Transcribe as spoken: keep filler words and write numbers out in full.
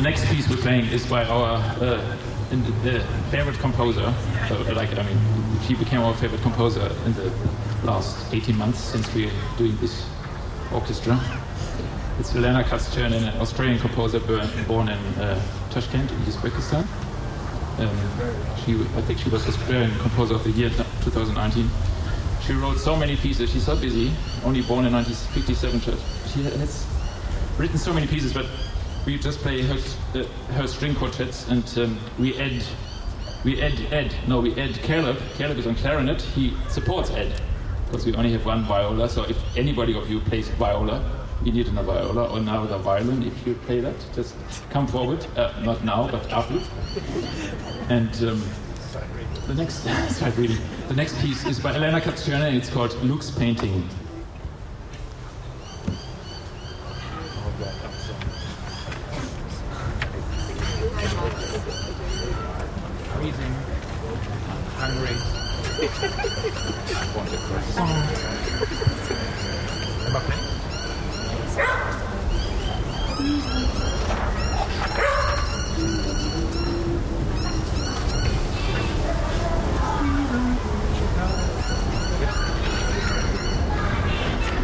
the next piece we're playing is by our uh, in the, the favorite composer. So, like, I mean, she became our favorite composer in the last eighteen months since we're doing this orchestra. It's Elena Katz-Chernin, an Australian composer born, born in uh, Tashkent, in Uzbekistan. Um, she, I think she was Australian Composer of the Year twenty nineteen. She wrote so many pieces. She's so busy. Only born in nineteen fifty-seven. She has written so many pieces, but we just play her, uh, her string quartets, and um, we add, we add Ed. No, we add Caleb. Caleb is on clarinet. He supports Ed because we only have one viola. So if anybody of you plays viola, you need another viola or another violin. If you play that, just come forward. Uh, not now, but afterwards. And um, the next, start reading. The next piece is by Elena Katz-Chernin. It's called Luke's Painting. Freezing, hungry. I want a croissant. Am I playing?